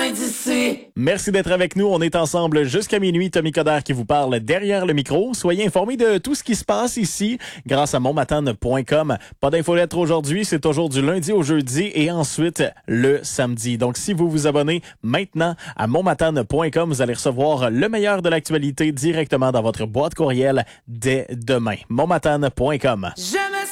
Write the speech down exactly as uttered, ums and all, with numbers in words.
loin d'ici. Merci d'être avec nous. On est ensemble jusqu'à minuit. Tommy Coderre qui vous parle derrière le micro. Soyez informés de tout ce qui se passe ici grâce à monmatane point com. Pas d'infolettre aujourd'hui. C'est toujours du lundi au jeudi et ensuite le samedi. Donc, si vous vous abonnez maintenant à monmatane point com, vous allez recevoir le meilleur de l'actualité directement dans votre boîte courriel dès demain. monmatane point com. Je